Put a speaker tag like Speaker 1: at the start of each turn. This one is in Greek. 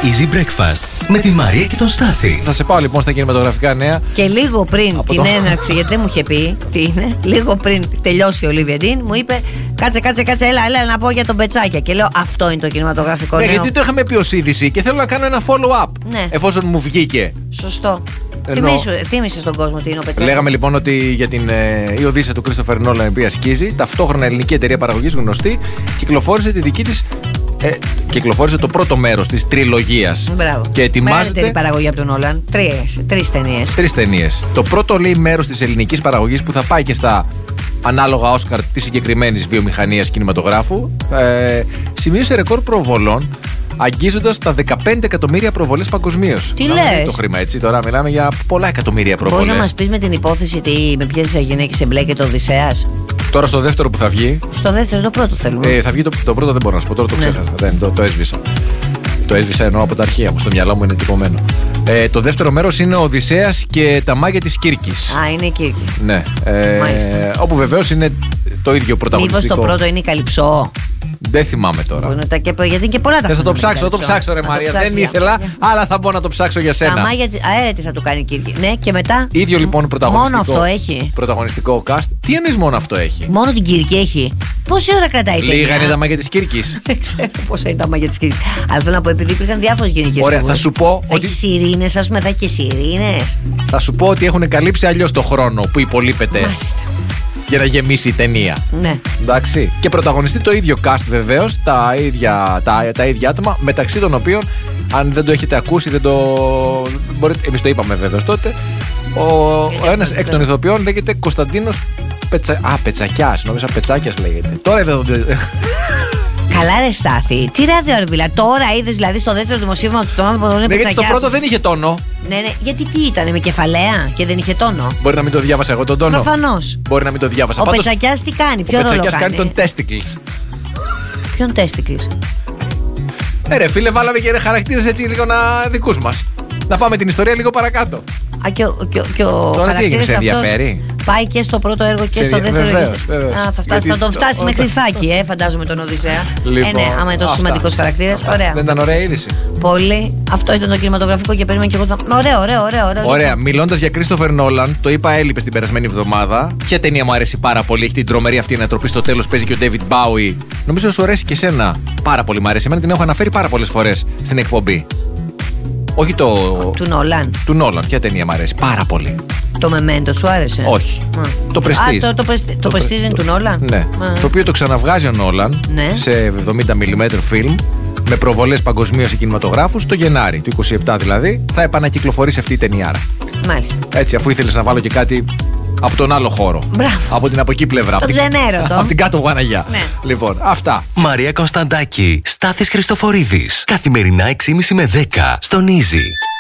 Speaker 1: Easy Breakfast με τη Μαρία και τον Στάθη.
Speaker 2: Θα σε πάω λοιπόν στα κινηματογραφικά νέα.
Speaker 3: Και λίγο πριν την έναρξη, γιατί δεν μου είχε πει τι είναι, λίγο πριν τελειώσει ο Olivia Dean, μου είπε κάτσε, έλα να πω για τον Πετσάκια. Και λέω αυτό είναι το κινηματογραφικό νέο.
Speaker 2: Γιατί το είχαμε πει ως είδηση και θέλω να κάνω ένα follow-up.
Speaker 3: Ναι.
Speaker 2: Εφόσον μου βγήκε.
Speaker 3: Σωστό. Θύμισε στον κόσμο τι είναι ο Πετσάκια.
Speaker 2: Λέγαμε λοιπόν ότι για την η Οδύσσεια του Christopher Nolan, η οποία σκίζει, ταυτόχρονα ελληνική εταιρεία παραγωγής γνωστή, κυκλοφόρησε τη δική της. Κυκλοφόρησε το πρώτο μέρος της τριλογίας.
Speaker 3: Μπράβο.
Speaker 2: Και ετοιμάζεται.
Speaker 3: Μεγαλύτερη παραγωγή από τον Νόλαν. Τρεις ταινίες.
Speaker 2: Το πρώτο λέει μέρος της ελληνικής παραγωγής που θα πάει και στα ανάλογα Όσκαρ της συγκεκριμένης βιομηχανίας κινηματογράφου. Σημείωσε ρεκόρ προβολών, αγγίζοντας τα 15 εκατομμύρια προβολές παγκοσμίως.
Speaker 3: Τι λες?
Speaker 2: Το χρήμα, έτσι. Τώρα μιλάμε για πολλά εκατομμύρια προβολές.
Speaker 3: Μπορείς να μας πεις με την υπόθεση με ποιες γυναίκες εμπλέκεται ο Οδυσσέας?
Speaker 2: Τώρα στο δεύτερο που θα βγει.
Speaker 3: Στο δεύτερο, το πρώτο θέλουμε.
Speaker 2: Θα βγει το πρώτο, δεν μπορώ να σου πω. Τώρα το ξέχασα. Το έσβησα. Το έσβησα εννοώ από τα αρχεία μου. Στο μυαλό μου είναι τυπωμένο. Το δεύτερο μέρος είναι ο Οδυσσέας και τα μάγια της Κύρκης.
Speaker 3: Α, είναι η Κύρκη.
Speaker 2: Ναι. Όπου βεβαίως είναι το ίδιο πρωταγωνιστικό.
Speaker 3: Μήπως το πρώτο είναι η Καλυψό?
Speaker 2: Δεν θυμάμαι τώρα.
Speaker 3: Γιατί είναι και πολλά τα
Speaker 2: θες να το ψάξω, θα το ψάξω, ρε Μαρία. Δεν ήθελα, αλλά θα μπορώ να το ψάξω για σένα.
Speaker 3: Τι θα του κάνει η Κύρκη. Ναι, και μετά.
Speaker 2: Ίδιο λοιπόν πρωταγωνιστικό.
Speaker 3: Μόνο αυτό έχει.
Speaker 2: Πρωταγωνιστικό cast. Τι εννοείς μόνο αυτό έχει?
Speaker 3: Μόνο την Κύρκη έχει. Πόση ώρα κρατάει η ταινία?
Speaker 2: Λίγα είναι τα μάγια της Κύρκης.
Speaker 3: Δεν ξέρω πόσα είναι τα μάγια της Κύρκης. Αλλά θέλω να πω, επειδή υπήρχαν διάφορες γυναικές.
Speaker 2: Ωραία, θα σου πω ότι.
Speaker 3: Έχει ειρήνες, ας πούμε, θα έχει και σιρήνες.
Speaker 2: Θα σου πω ότι έχουν καλύψει αλλιώς το χρόνο που υπολείπεται.
Speaker 3: Μάλιστα.
Speaker 2: Για να γεμίσει η ταινία.
Speaker 3: Ναι.
Speaker 2: Εντάξει. Και πρωταγωνιστεί το ίδιο cast βεβαίως, τα ίδια άτομα, μεταξύ των οποίων, αν δεν το έχετε ακούσει, εμείς το είπαμε βεβαίως τότε, ο ένας εκ των ηθοποιών λέγεται Κωνσταντίνος Πετσακιάς. Νόμιζα Πετσάκιας λέγεται. Τώρα δεν
Speaker 3: Καλά, ρε Στάθη. Τι ραδιορβίλα. Τώρα είδες δηλαδή στο δεύτερο δημοσίευμα του τόνου που τον
Speaker 2: Ναι, γιατί στο πρώτο δεν είχε τόνο.
Speaker 3: Ναι, γιατί τι ήταν, με κεφαλαία και δεν είχε τόνο.
Speaker 2: Μπορεί να μην το διάβασα εγώ τον τόνο.
Speaker 3: Προφανώς.
Speaker 2: Μπορεί να μην το διάβασα.
Speaker 3: Ο Πετσακιάς τι κάνει, ποιο ρόλο κάνει?
Speaker 2: Ο Πετσακιάς κάνει τον testicles.
Speaker 3: Ποιον testicles?
Speaker 2: Ρε φίλε, βάλαμε και χαρακτήρες έτσι λίγο δικούς μας. Να πάμε την ιστορία λίγο παρακάτω.
Speaker 3: Και ο χαρακτήρας αυτός πάει και στο πρώτο έργο και στο δεύτερο. Θα τον φτάσει μέχρι Θάκη, φαντάζομαι, τον Οδυσσέα. Ναι, άμα είναι τόσο σημαντικός χαρακτήρας. Ωραία.
Speaker 2: Δεν ήταν ωραία είδηση?
Speaker 3: Πολύ. Αυτό ήταν το κινηματογραφικό και περίμενα και εγώ. Ωραία.
Speaker 2: Μιλώντας για Christopher Nolan, το είπα, έλειπε την περασμένη εβδομάδα. Ποια ταινία μου αρέσει πάρα πολύ? Έχει την τρομερή αυτή ανατροπή στο τέλος, παίζει και ο David Bowie. Νομίζω σου αρέσει και εσένα πάρα πολύ. Μ' αρέσει. Εμένα την έχω αναφέρει πάρα πολλές φορές στην εκπομπή. Όχι
Speaker 3: του Νόλαν.
Speaker 2: Του Νόλαν. Ποια ταινία μου αρέσει πάρα πολύ?
Speaker 3: Το Memento σου άρεσε?
Speaker 2: Όχι. Το Prestige.
Speaker 3: Το Prestige είναι του Νόλαν.
Speaker 2: Ναι. Το οποίο το ξαναβγάζει ο Νόλαν σε 70mm φιλμ με προβολές παγκοσμίως σε κινηματογράφους το Γενάρη του 27 δηλαδή. Θα επανακυκλοφορήσει αυτή η ταινιάρα.
Speaker 3: Μάλιστα.
Speaker 2: Έτσι, αφού ήθελες να βάλω και κάτι από τον άλλο χώρο.
Speaker 3: Μπράβο.
Speaker 2: Από την από εκεί πλευρά.
Speaker 3: Το ξενέρωτο.
Speaker 2: Από την κάτω Παναγιά.
Speaker 3: Ναι.
Speaker 2: Λοιπόν, αυτά.
Speaker 1: Μαρία Κωνσταντάκη, Στάθης Χριστοφορίδης. Καθημερινά 6:30 με 10 στον Easy.